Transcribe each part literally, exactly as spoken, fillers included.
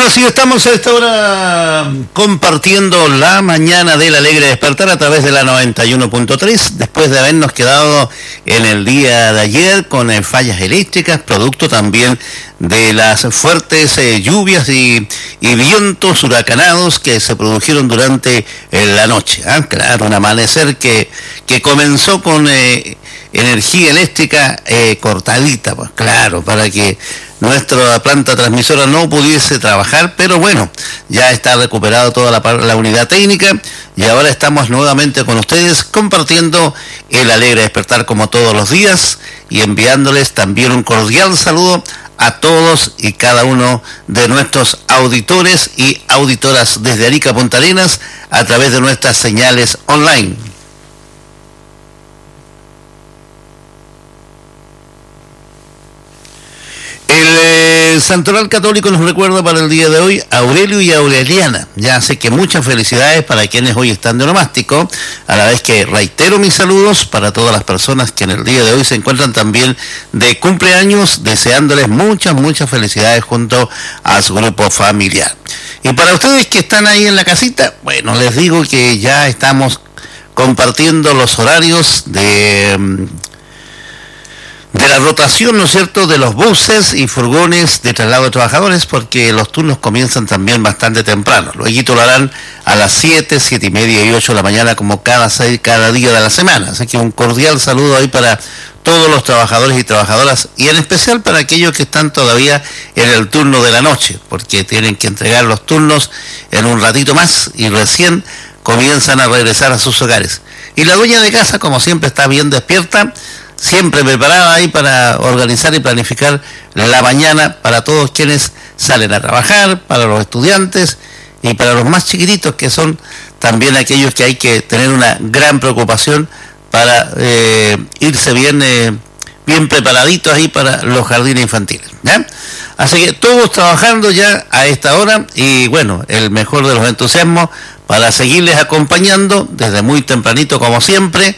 Bueno, sí, estamos a esta hora compartiendo la mañana del Alegre Despertar a través de la noventa y uno punto tres, después de habernos quedado en el día de ayer con eh, fallas eléctricas, producto también de las fuertes eh, lluvias y, y vientos huracanados que se produjeron durante eh, la noche. ¿eh? Claro, un amanecer que, que comenzó con eh, energía eléctrica eh, cortadita, pues claro, para que nuestra planta transmisora no pudiese trabajar, pero bueno, ya está recuperado toda la, la unidad técnica y ahora estamos nuevamente con ustedes compartiendo el Alegre Despertar como todos los días y enviándoles también un cordial saludo a todos y cada uno de nuestros auditores y auditoras desde Arica, Punta Arenas, a través de nuestras señales online. El Santoral Católico nos recuerda para el día de hoy a Aurelio y Aureliana. Ya sé que muchas felicidades para quienes hoy están de onomástico, a la vez que reitero mis saludos para todas las personas que en el día de hoy se encuentran también de cumpleaños, deseándoles muchas, muchas felicidades junto a su grupo familiar. Y para ustedes que están ahí en la casita, bueno, les digo que ya estamos compartiendo los horarios de... de la rotación, ¿no es cierto?, de los buses y furgones de traslado de trabajadores, porque los turnos comienzan también bastante temprano. Luego lo harán a las siete, siete y media y ocho de la mañana, como cada seis, cada día de la semana. Así que un cordial saludo ahí para todos los trabajadores y trabajadoras, y en especial para aquellos que están todavía en el turno de la noche, porque tienen que entregar los turnos en un ratito más y recién comienzan a regresar a sus hogares. Y la dueña de casa, como siempre, está bien despierta, siempre preparada ahí para organizar y planificar la mañana para todos quienes salen a trabajar, para los estudiantes y para los más chiquititos, que son también aquellos que hay que tener una gran preocupación para eh, irse bien, eh, bien preparaditos ahí para los jardines infantiles, ¿ya? Así que todos trabajando ya a esta hora y bueno, el mejor de los entusiasmos para seguirles acompañando desde muy tempranito como siempre.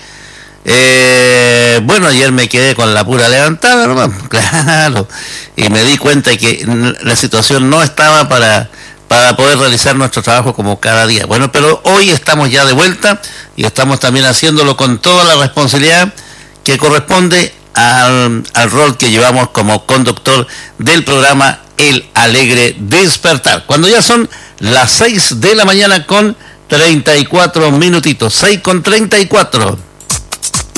Eh, bueno, ayer me quedé con la pura levantada, ¿no? Claro, y me di cuenta que la situación no estaba para, para poder realizar nuestro trabajo como cada día. Bueno, pero hoy estamos ya de vuelta y estamos también haciéndolo con toda la responsabilidad que corresponde al, al rol que llevamos como conductor del programa El Alegre Despertar. Cuando ya son las seis de la mañana con treinta y cuatro minutitos, seis con treinta y cuatro.